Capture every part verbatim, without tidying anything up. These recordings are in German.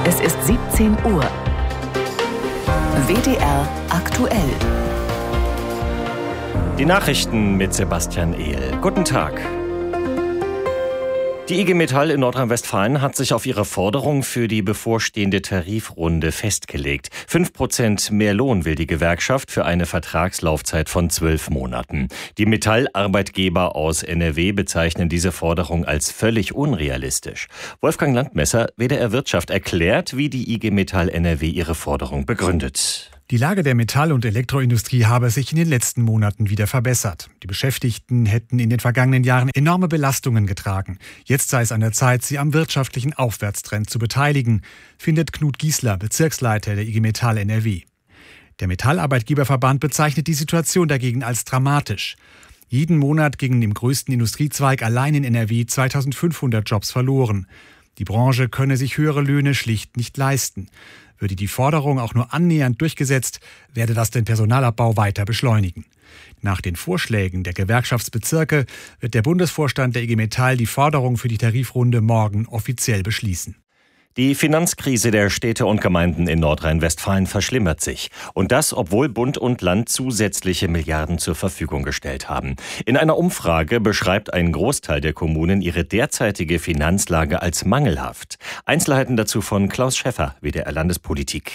Es ist siebzehn Uhr. W D R aktuell. Die Nachrichten mit Sebastian Ehl. Guten Tag. Die I G Metall in Nordrhein-Westfalen hat sich auf ihre Forderung für die bevorstehende Tarifrunde festgelegt. Fünf Prozent mehr Lohn will die Gewerkschaft für eine Vertragslaufzeit von zwölf Monaten. Die Metall-Arbeitgeber aus N R W bezeichnen diese Forderung als völlig unrealistisch. Wolfgang Landmesser, W D R Wirtschaft, erklärt, wie die I G Metall N R W ihre Forderung begründet. Die Lage der Metall- und Elektroindustrie habe sich in den letzten Monaten wieder verbessert. Die Beschäftigten hätten in den vergangenen Jahren enorme Belastungen getragen. Jetzt sei es an der Zeit, sie am wirtschaftlichen Aufwärtstrend zu beteiligen, findet Knut Giesler, Bezirksleiter der I G Metall N R W. Der Metallarbeitgeberverband bezeichnet die Situation dagegen als dramatisch. Jeden Monat gingen im größten Industriezweig allein in N R W zweitausendfünfhundert Jobs verloren. Die Branche könne sich höhere Löhne schlicht nicht leisten. Würde die Forderung auch nur annähernd durchgesetzt, werde das den Personalabbau weiter beschleunigen. Nach den Vorschlägen der Gewerkschaftsbezirke wird der Bundesvorstand der I G Metall die Forderung für die Tarifrunde morgen offiziell beschließen. Die Finanzkrise der Städte und Gemeinden in Nordrhein-Westfalen verschlimmert sich. Und das, obwohl Bund und Land zusätzliche Milliarden zur Verfügung gestellt haben. In einer Umfrage beschreibt ein Großteil der Kommunen ihre derzeitige Finanzlage als mangelhaft. Einzelheiten dazu von Klaus Schäffer, W D R Landespolitik.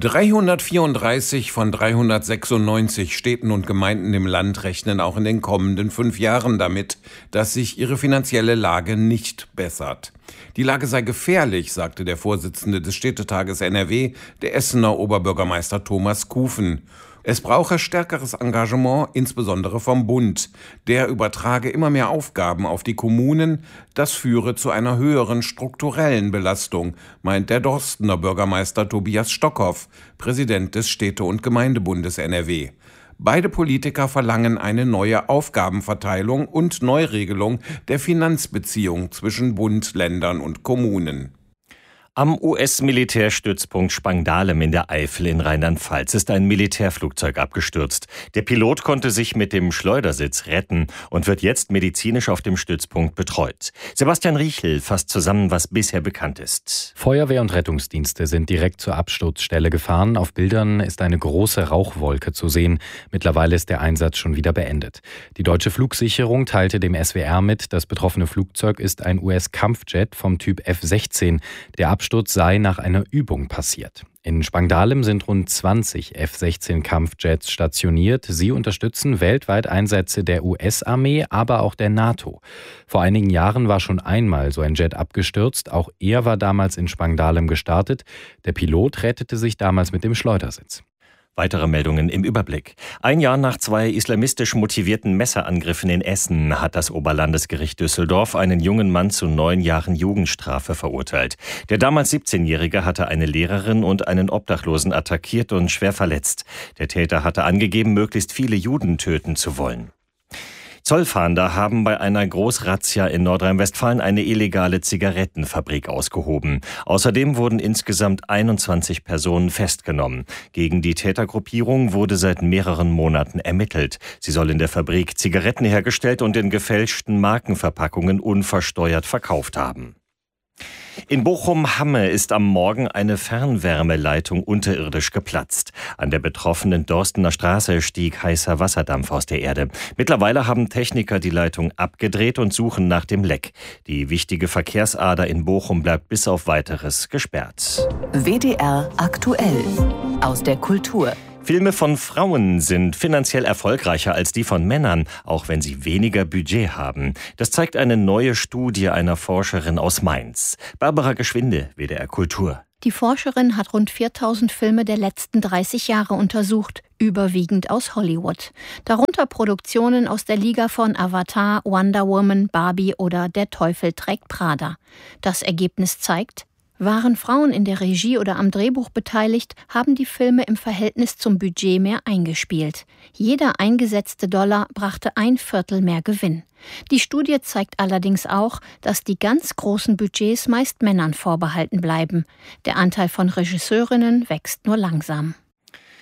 dreihundertvierunddreißig von dreihundertsechsundneunzig Städten und Gemeinden im Land rechnen auch in den kommenden fünf Jahren damit, dass sich ihre finanzielle Lage nicht bessert. Die Lage sei gefährlich, sagte der Vorsitzende des Städtetages N R W, der Essener Oberbürgermeister Thomas Kufen. Es brauche stärkeres Engagement, insbesondere vom Bund. Der übertrage immer mehr Aufgaben auf die Kommunen. Das führe zu einer höheren strukturellen Belastung, meint der Dorstener Bürgermeister Tobias Stockhoff, Präsident des Städte- und Gemeindebundes N R W. Beide Politiker verlangen eine neue Aufgabenverteilung und Neuregelung der Finanzbeziehung zwischen Bund, Ländern und Kommunen. Am U S-Militärstützpunkt Spangdahlem in der Eifel in Rheinland-Pfalz ist ein Militärflugzeug abgestürzt. Der Pilot konnte sich mit dem Schleudersitz retten und wird jetzt medizinisch auf dem Stützpunkt betreut. Sebastian Riechel fasst zusammen, was bisher bekannt ist. Feuerwehr und Rettungsdienste sind direkt zur Absturzstelle gefahren. Auf Bildern ist eine große Rauchwolke zu sehen. Mittlerweile ist der Einsatz schon wieder beendet. Die deutsche Flugsicherung teilte dem S W R mit, das betroffene Flugzeug ist ein U S-Kampfjet vom Typ F sechzehn. Der Absturz sei nach einer Übung passiert. In Spangdahlem sind rund zwanzig F sechzehn Kampfjets stationiert. Sie unterstützen weltweit Einsätze der U S-Armee, aber auch der NATO. Vor einigen Jahren war schon einmal so ein Jet abgestürzt. Auch er war damals in Spangdahlem gestartet. Der Pilot rettete sich damals mit dem Schleudersitz. Weitere Meldungen im Überblick. Ein Jahr nach zwei islamistisch motivierten Messerangriffen in Essen hat das Oberlandesgericht Düsseldorf einen jungen Mann zu neun Jahren Jugendstrafe verurteilt. Der damals siebzehnjährige hatte eine Lehrerin und einen Obdachlosen attackiert und schwer verletzt. Der Täter hatte angegeben, möglichst viele Juden töten zu wollen. Zollfahnder haben bei einer Großrazzia in Nordrhein-Westfalen eine illegale Zigarettenfabrik ausgehoben. Außerdem wurden insgesamt einundzwanzig Personen festgenommen. Gegen die Tätergruppierung wurde seit mehreren Monaten ermittelt. Sie soll in der Fabrik Zigaretten hergestellt und in gefälschten Markenverpackungen unversteuert verkauft haben. In Bochum-Hamme ist am Morgen eine Fernwärmeleitung unterirdisch geplatzt. An der betroffenen Dorstener Straße stieg heißer Wasserdampf aus der Erde. Mittlerweile haben Techniker die Leitung abgedreht und suchen nach dem Leck. Die wichtige Verkehrsader in Bochum bleibt bis auf Weiteres gesperrt. W D R aktuell aus der Kultur. Filme von Frauen sind finanziell erfolgreicher als die von Männern, auch wenn sie weniger Budget haben. Das zeigt eine neue Studie einer Forscherin aus Mainz. Barbara Geschwinde, W D R Kultur. Die Forscherin hat rund viertausend Filme der letzten dreißig Jahre untersucht, überwiegend aus Hollywood. Darunter Produktionen aus der Liga von Avatar, Wonder Woman, Barbie oder Der Teufel trägt Prada. Das Ergebnis zeigt: Waren Frauen in der Regie oder am Drehbuch beteiligt, haben die Filme im Verhältnis zum Budget mehr eingespielt. Jeder eingesetzte Dollar brachte ein Viertel mehr Gewinn. Die Studie zeigt allerdings auch, dass die ganz großen Budgets meist Männern vorbehalten bleiben. Der Anteil von Regisseurinnen wächst nur langsam.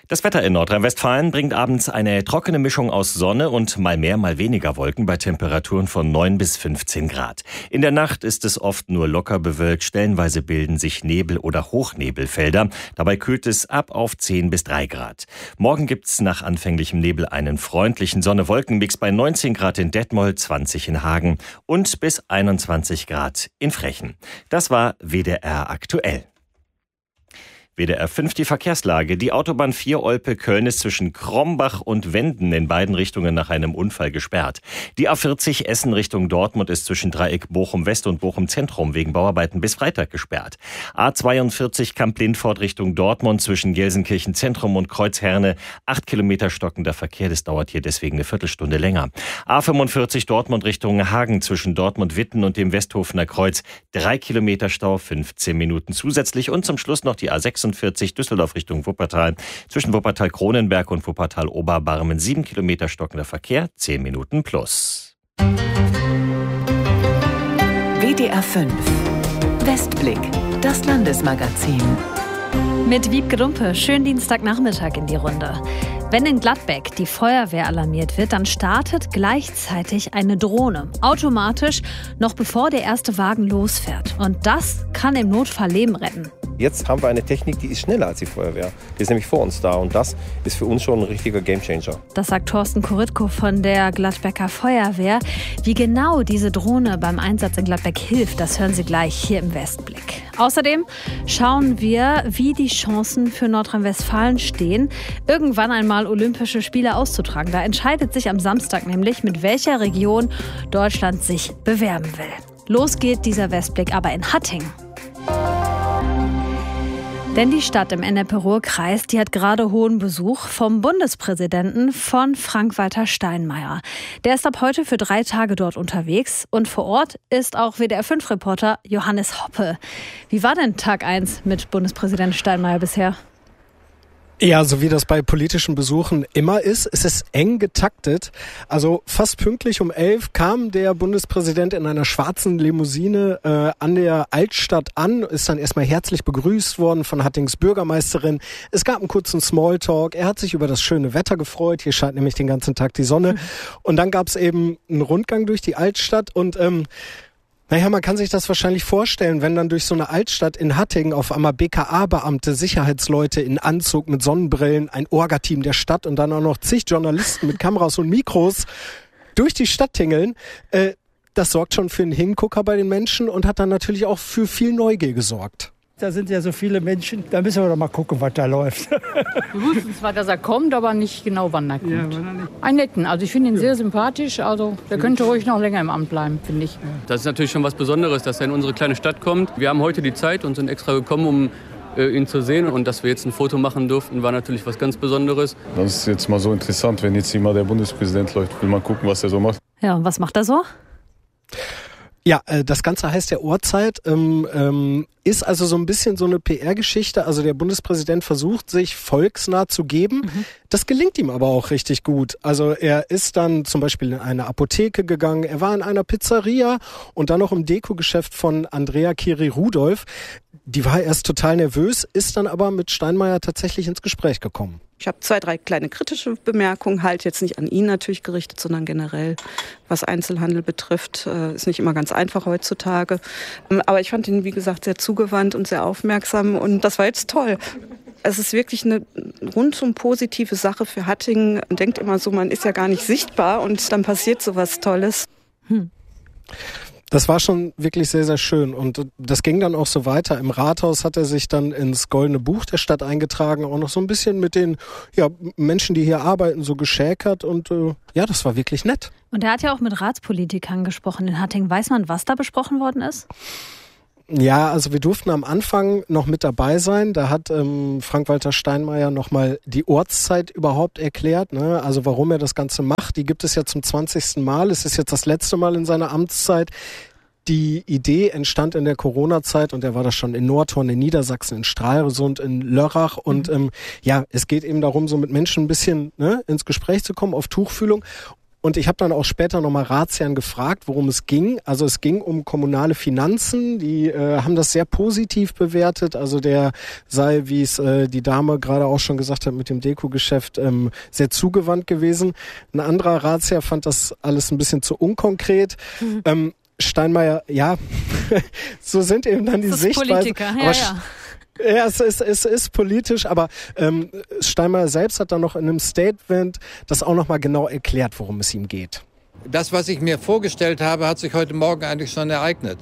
Das Wetter in Nordrhein-Westfalen bringt abends eine trockene Mischung aus Sonne und mal mehr, mal weniger Wolken bei Temperaturen von neun bis fünfzehn Grad. In der Nacht ist es oft nur locker bewölkt, stellenweise bilden sich Nebel- oder Hochnebelfelder. Dabei kühlt es ab auf zehn bis drei Grad. Morgen gibt's nach anfänglichem Nebel einen freundlichen Sonne-Wolken-Mix bei neunzehn Grad in Detmold, zwanzig in Hagen und bis einundzwanzig Grad in Frechen. Das war W D R aktuell. W D R fünf die Verkehrslage. Die Autobahn vier Olpe-Köln ist zwischen Krombach und Wenden in beiden Richtungen nach einem Unfall gesperrt. Die A vierzig Essen Richtung Dortmund ist zwischen Dreieck Bochum-West und Bochum-Zentrum wegen Bauarbeiten bis Freitag gesperrt. A zweiundvierzig Kamp-Lindfort Richtung Dortmund zwischen Gelsenkirchen-Zentrum und Kreuzherne. Acht Kilometer stockender Verkehr, das dauert hier deswegen eine Viertelstunde länger. A fünfundvierzig Dortmund Richtung Hagen zwischen Dortmund-Witten und dem Westhofener Kreuz. Drei Kilometer Stau, fünfzehn Minuten zusätzlich. Und zum Schluss noch die A sechsundvierzig Düsseldorf Richtung Wuppertal. Zwischen Wuppertal-Kronenberg und Wuppertal-Oberbarmen sieben Kilometer stockender Verkehr, zehn Minuten plus. W D R fünf Westblick, das Landesmagazin. Mit Wiebke Dumpe, schönen Dienstagnachmittag in die Runde. Wenn in Gladbeck die Feuerwehr alarmiert wird, dann startet gleichzeitig eine Drohne. Automatisch, noch bevor der erste Wagen losfährt. Und das kann im Notfall Leben retten. Jetzt haben wir eine Technik, die ist schneller als die Feuerwehr. Die ist nämlich vor uns da und das ist für uns schon ein richtiger Gamechanger. Das sagt Thorsten Korytko von der Gladbecker Feuerwehr. Wie genau diese Drohne beim Einsatz in Gladbeck hilft, das hören Sie gleich hier im Westblick. Außerdem schauen wir, wie die Chancen für Nordrhein-Westfalen stehen, irgendwann einmal Olympische Spiele auszutragen. Da entscheidet sich am Samstag nämlich, mit welcher Region Deutschland sich bewerben will. Los geht dieser Westblick aber in Hattingen. Denn die Stadt im Ennepe-Ruhr-Kreis, die hat gerade hohen Besuch vom Bundespräsidenten, von Frank-Walter Steinmeier. Der ist ab heute für drei Tage dort unterwegs und vor Ort ist auch W D R fünf Reporter Johannes Hoppe. Wie war denn Tag eins mit Bundespräsident Steinmeier bisher? Ja, so wie das bei politischen Besuchen immer ist, es ist eng getaktet. Also fast pünktlich um elf kam der Bundespräsident in einer schwarzen Limousine äh, an der Altstadt an, ist dann erstmal herzlich begrüßt worden von Hattings Bürgermeisterin. Es gab einen kurzen Smalltalk, er hat sich über das schöne Wetter gefreut, hier scheint nämlich den ganzen Tag die Sonne. Und dann gab es eben einen Rundgang durch die Altstadt und ähm, Naja, man kann sich das wahrscheinlich vorstellen, wenn dann durch so eine Altstadt in Hattingen auf einmal B K A-Beamte, Sicherheitsleute in Anzug mit Sonnenbrillen, ein Orga-Team der Stadt und dann auch noch zig Journalisten mit Kameras und Mikros durch die Stadt tingeln. Äh, das sorgt schon für einen Hingucker bei den Menschen und hat dann natürlich auch für viel Neugier gesorgt. Da sind ja so viele Menschen, da müssen wir doch mal gucken, was da läuft. Wir wussten zwar, dass er kommt, aber nicht genau, wann er kommt. Ja, wann er nicht. Ein netten, also ich finde ihn sehr sympathisch, also der könnte ruhig noch länger im Amt bleiben, finde ich. Das ist natürlich schon was Besonderes, dass er in unsere kleine Stadt kommt. Wir haben heute die Zeit und sind extra gekommen, um äh, ihn zu sehen. Und dass wir jetzt ein Foto machen durften, war natürlich was ganz Besonderes. Das ist jetzt mal so interessant, wenn jetzt immer der Bundespräsident läuft. Will mal gucken, was er so macht. Ja, und was macht er so? Ja, äh, das Ganze heißt der Ohrzeit, ähm, ähm, ist also so ein bisschen so eine P R-Geschichte. Also der Bundespräsident versucht, sich volksnah zu geben. Mhm. Das gelingt ihm aber auch richtig gut. Also er ist dann zum Beispiel in eine Apotheke gegangen, er war in einer Pizzeria und dann noch im Deko-Geschäft von Andrea Kiri-Rudolph. Die war erst total nervös, ist dann aber mit Steinmeier tatsächlich ins Gespräch gekommen. Ich habe zwei, drei kleine kritische Bemerkungen, halt jetzt nicht an ihn natürlich gerichtet, sondern generell, was Einzelhandel betrifft. Äh, ist nicht immer ganz einfach heutzutage. Aber ich fand ihn, wie gesagt, sehr zugewandt und sehr aufmerksam und das war jetzt toll. Es ist wirklich eine rundum positive Sache für Hattingen. Man denkt immer so, man ist ja gar nicht sichtbar und dann passiert so was Tolles. Hm. Das war schon wirklich sehr, sehr schön und das ging dann auch so weiter. Im Rathaus hat er sich dann ins Goldene Buch der Stadt eingetragen, auch noch so ein bisschen mit den ja, Menschen, die hier arbeiten, so geschäkert und äh, ja, das war wirklich nett. Und er hat ja auch mit Ratspolitikern gesprochen in Hattingen. Weiß man, was da besprochen worden ist? Ja, also wir durften am Anfang noch mit dabei sein. Da hat ähm, Frank-Walter Steinmeier nochmal die Ortszeit überhaupt erklärt, ne? Also warum er das Ganze macht. Die gibt es ja zum zwanzigsten Mal. Es ist jetzt das letzte Mal in seiner Amtszeit. Die Idee entstand in der Corona-Zeit und er war das schon in Nordhorn, in Niedersachsen, in Stralsund, in Lörrach. Und mhm. ähm, ja, es geht eben darum, so mit Menschen ein bisschen ne, ins Gespräch zu kommen, auf Tuchfühlung. Und ich habe dann auch später nochmal Ratsherren gefragt, worum es ging. Also es ging um kommunale Finanzen. Die äh, haben das sehr positiv bewertet. Also der sei, wie es äh, die Dame gerade auch schon gesagt hat, mit dem Deko-Geschäft ähm, sehr zugewandt gewesen. Ein anderer Ratsherr fand das alles ein bisschen zu unkonkret. Mhm. Ähm, Steinmeier, ja, so sind eben dann die das ist Sichtweisen. Politiker, ja, ja. Ja, es ist, es ist politisch, aber ähm, Steinmeier selbst hat dann noch in einem Statement das auch nochmal genau erklärt, worum es ihm geht. Das, was ich mir vorgestellt habe, hat sich heute Morgen eigentlich schon ereignet.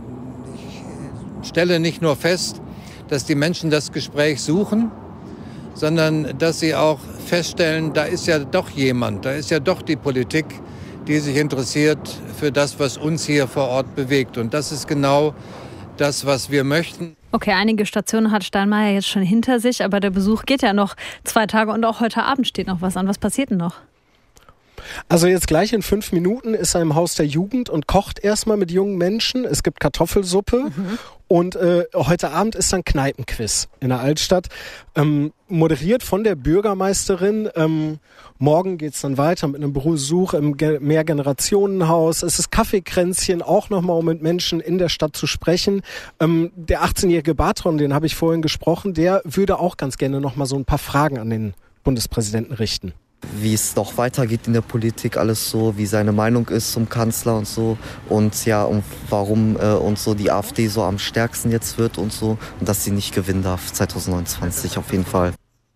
Ich stelle nicht nur fest, dass die Menschen das Gespräch suchen, sondern dass sie auch feststellen, da ist ja doch jemand, da ist ja doch die Politik, die sich interessiert für das, was uns hier vor Ort bewegt. Und das ist genau das, was wir möchten. Okay, einige Stationen hat Steinmeier jetzt schon hinter sich, aber der Besuch geht ja noch zwei Tage und auch heute Abend steht noch was an. Was passiert denn noch? Also jetzt gleich in fünf Minuten ist er im Haus der Jugend und kocht erstmal mit jungen Menschen. Es gibt Kartoffelsuppe mhm. und äh, heute Abend ist dann Kneipenquiz in der Altstadt. Ähm, moderiert von der Bürgermeisterin. Ähm, morgen geht's dann weiter mit einem Besuch im Ge- Mehrgenerationenhaus. Es ist Kaffeekränzchen, auch nochmal, um mit Menschen in der Stadt zu sprechen. Ähm, der achtzehnjährige Bartron, den habe ich vorhin gesprochen, der würde auch ganz gerne nochmal so ein paar Fragen an den Bundespräsidenten richten. Wie es doch weitergeht in der Politik, alles so, wie seine Meinung ist zum Kanzler und so und ja, und warum äh, und so die AfD so am stärksten jetzt wird und so und dass sie nicht gewinnen darf zwanzig neunundzwanzig auf jeden Fall.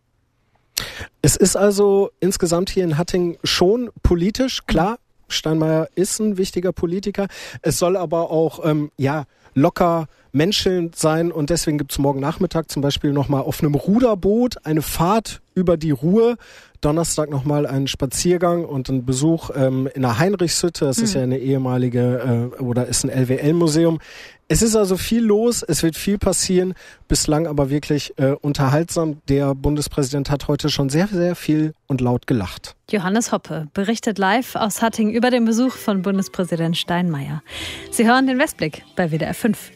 Es ist also insgesamt hier in Hattingen schon politisch, klar, Steinmeier ist ein wichtiger Politiker, es soll aber auch, ähm, ja, locker menschelnd sein und deswegen gibt es morgen Nachmittag zum Beispiel nochmal auf einem Ruderboot eine Fahrt über die Ruhr, Donnerstag nochmal einen Spaziergang und einen Besuch ähm, in der Heinrichshütte, das mhm. ist ja eine ehemalige äh, oder ist ein L W L-Museum. Es ist also viel los, es wird viel passieren, bislang aber wirklich äh, unterhaltsam. Der Bundespräsident hat heute schon sehr, sehr viel und laut gelacht. Johannes Hoppe berichtet live aus Hattingen über den Besuch von Bundespräsident Steinmeier. Sie hören den Westblick bei W D R fünf.